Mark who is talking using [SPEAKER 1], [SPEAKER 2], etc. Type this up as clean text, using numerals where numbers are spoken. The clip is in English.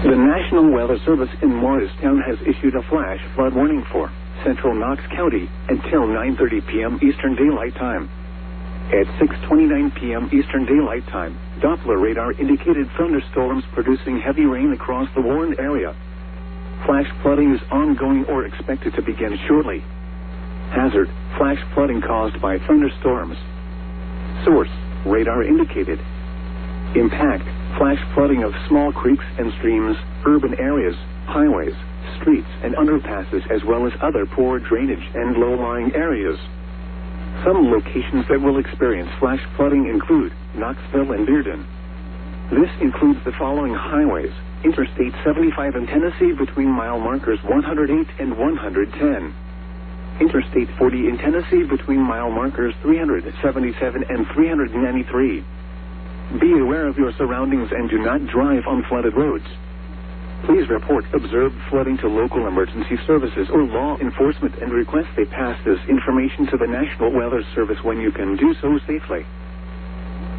[SPEAKER 1] The National Weather Service in Morristown has issued a flash flood warning for central Knox County until 9:30 p.m. Eastern Daylight Time. At 6:29 p.m. Eastern Daylight Time, Doppler radar indicated thunderstorms producing heavy rain across the warned area. Flash flooding is ongoing or expected to begin shortly. Hazard: flash flooding caused by thunderstorms. Source: radar indicated. Impact: flash flooding of small creeks and streams, urban areas, highways, streets, and underpasses, as well as other poor drainage and low-lying areas. Some locations that will experience flash flooding include Knoxville and Bearden. This includes the following highways: Interstate 75 in Tennessee between mile markers 108 and 110. Interstate 40 in Tennessee between mile markers 377 and 393. Be aware of your surroundings and do not drive on flooded roads. Please report observed flooding to local emergency services or law enforcement and request they pass this information to the National Weather Service when you can do so safely.